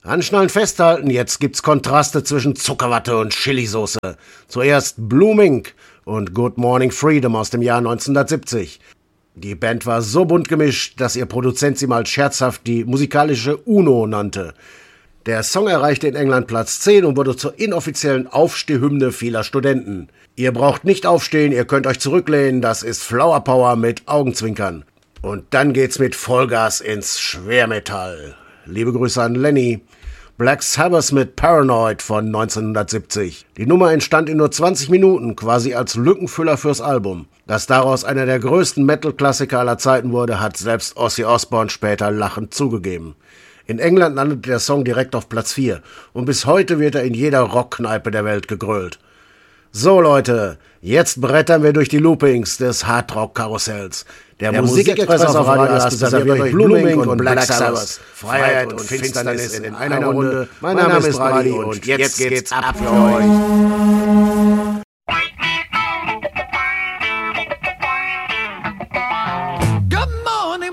Anschnallen, festhalten, jetzt gibt's Kontraste zwischen Zuckerwatte und Chilisauce. Zuerst Blooming und Good Morning Freedom aus dem Jahr 1970. Die Band war so bunt gemischt, dass ihr Produzent sie mal scherzhaft die musikalische UNO nannte. Der Song erreichte in England Platz 10 und wurde zur inoffiziellen Aufstehhymne vieler Studenten. Ihr braucht nicht aufstehen, ihr könnt euch zurücklehnen, das ist Flower Power mit Augenzwinkern. Und dann geht's mit Vollgas ins Schwermetall. Liebe Grüße an Lenny. Black Sabbath mit Paranoid von 1970. Die Nummer entstand in nur 20 Minuten, quasi als Lückenfüller fürs Album. Dass daraus einer der größten Metal-Klassiker aller Zeiten wurde, hat selbst Ozzy Osbourne später lachend zugegeben. In England landete der Song direkt auf Platz 4 und bis heute wird er in jeder Rockkneipe der Welt gegrölt. So Leute, jetzt brettern wir durch die Loopings des Hardrock-Karussells. Der Musikexpress auf Radio Ast serviert euch Blooming und Black Sabbath. Freiheit und Finsternis in einer Runde. Mein Name ist Brady und jetzt geht's ab für euch.